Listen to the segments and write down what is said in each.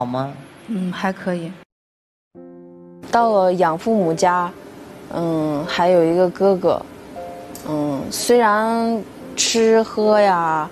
好吗？ 还可以。 到了养父母家，还有一个哥哥，虽然吃喝呀，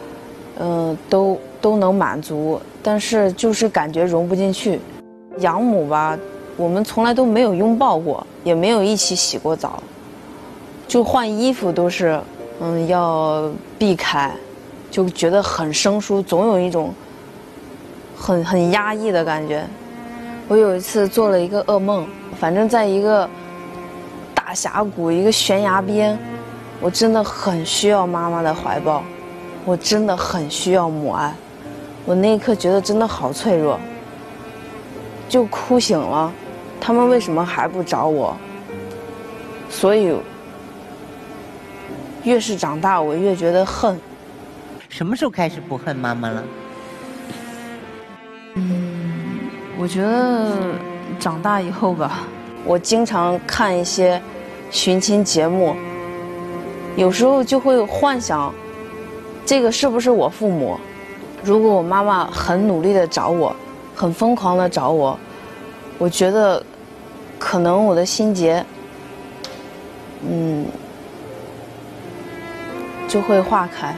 都能满足，但是就是感觉融不进去。养母吧，我们从来都没有拥抱过，也没有一起洗过澡，就换衣服都是，要避开，就觉得很生疏，总有一种很压抑的感觉。我有一次做了一个噩梦，反正在一个大峡谷，一个悬崖边，我真的很需要妈妈的怀抱，我真的很需要母爱。我那一刻觉得真的好脆弱，就哭醒了。他们为什么还不找我？所以越是长大，我越觉得恨。 什么时候开始不恨妈妈了？ 我觉得长大以后吧， 我经常看一些寻亲节目，有时候就会幻想，这个是不是我父母？如果我妈妈很努力的找我，很疯狂的找我，我觉得可能我的心结，就会化开。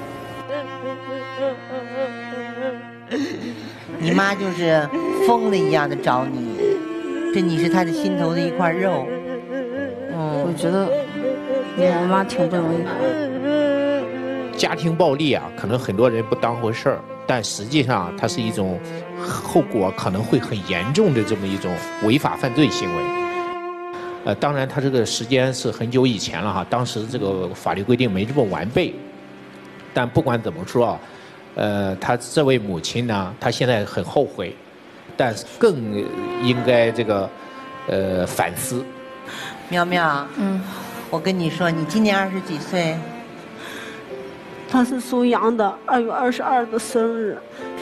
你妈就是疯了一样的找你，这你是她的心头的一块肉。 我觉得我妈挺不容易。 家庭暴力啊，可能很多人不当回事儿，但实际上它是一种后果可能会很严重的这么一种违法犯罪行为。当然，它这个时间是很久以前了哈，当时这个法律规定没这么完备。但不管怎么说啊，她这位母亲呢，她现在很后悔，但是更应该这个反思。 苗苗，我跟你说，你今年20几岁？ 他是属羊的，2月22的生日。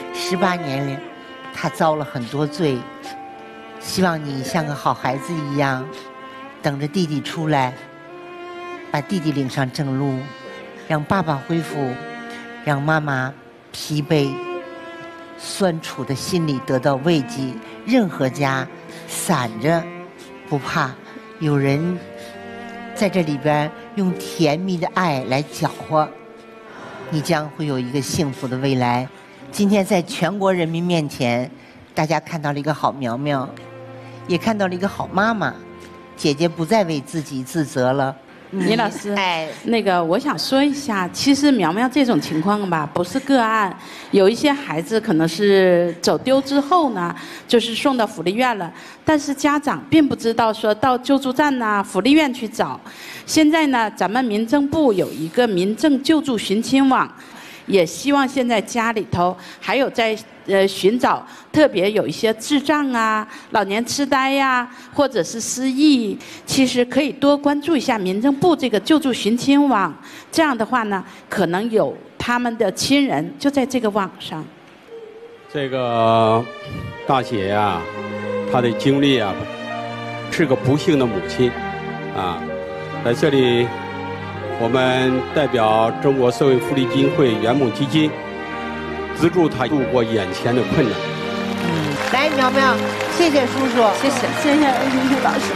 18年里，他遭了很多罪，希望你像个好孩子一样，等着弟弟出来，把弟弟领上正路，让爸爸恢复，让妈妈疲惫、酸楚的心里得到慰藉。任何家散着不怕，有人在这里边用甜蜜的爱来搅和，你将会有一个幸福的未来。今天在全国人民面前，大家看到了一个好苗苗，也看到了一个好妈妈。姐姐不再为自己自责了。 李老师，那个我想说一下，其实苗苗这种情况吧，不是个案，有一些孩子可能是走丢之后呢，就是送到福利院了，但是家长并不知道说到救助站呐、福利院去找。现在呢，咱们民政部有一个民政救助寻亲网，也希望现在家里头还有在寻找，特别有一些智障啊、老年痴呆呀，或者是失忆，其实可以多关注一下民政部这个救助寻亲网。这样的话呢，可能有他们的亲人就在这个网上。 这个大姐呀，她的经历啊，是个不幸的母亲啊，在这里。我们代表中国社会福利基金会圆梦基金，资助他度过眼前的困难。 来，苗苗，谢谢叔叔， 谢谢老师。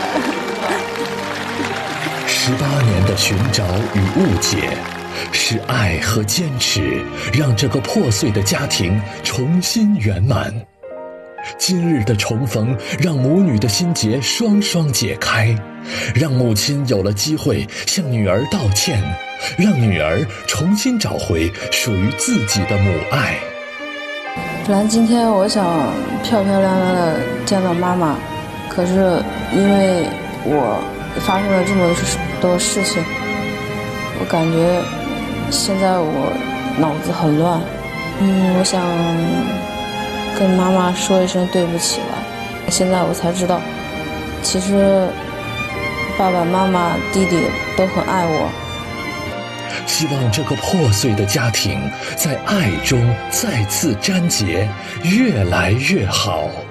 18年的寻找与误解，是爱和坚持让这个破碎的家庭重新圆满。今日的重逢，让母女的心结双双解开，让母亲有了机会向女儿道歉，让女儿重新找回属于自己的母爱。 本来今天我想漂漂亮亮的见到妈妈，可是因为我发生了这么多事情，我感觉现在我脑子很乱。我想跟妈妈说一声对不起了。现在我才知道，其实爸爸妈妈弟弟都很爱我。 希望这个破碎的家庭在爱中再次粘结，越来越好。